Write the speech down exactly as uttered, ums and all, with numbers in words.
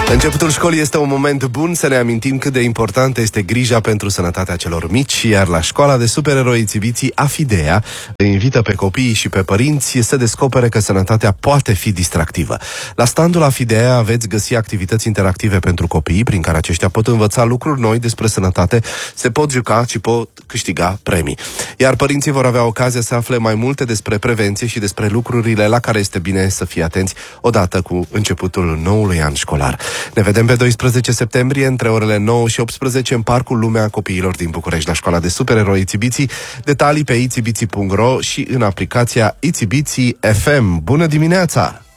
Începutul școlii este un moment bun să ne amintim cât de importantă este grija pentru sănătatea celor mici, iar la școala de supereroi Țibiții Afidea îi invită pe copiii și pe părinți să descopere că sănătatea poate fi distractivă. La standul Afidea aveți găsi activități interactive pentru copii, prin care aceștia pot învăța lucruri noi despre sănătate, se pot juca și pot câștiga premii. Iar părinții vor avea ocazia să afle mai multe despre prevenție și despre lucrurile la care este bine să fie atenți odată cu începutul noului an școlar. Ne vedem pe doisprezece septembrie între orele nouă și optsprezece în Parcul Lumea Copiilor din București, la școala de supereroi Țibiții. Detalii pe i țibiții punct ro și în aplicația ițibiții F M. Bună dimineața!